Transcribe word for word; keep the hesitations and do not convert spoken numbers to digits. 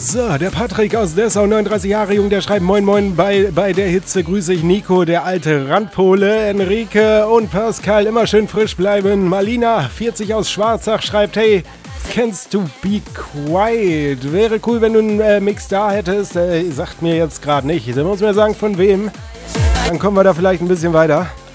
So, der Patrick aus Dessau, neununddreißig Jahre jung, der schreibt: Moin Moin, bei, bei der Hitze grüße ich Nico, der alte Randpole, Enrique und Pascal, immer schön frisch bleiben. Malina, vierzig aus Schwarzach, schreibt: Hey, kennst du Be Quiet? Wäre cool, wenn du einen äh, Mix da hättest. Äh, sagt mir jetzt gerade nicht. Da muss mir sagen, von wem. Dann kommen wir da vielleicht ein bisschen weiter.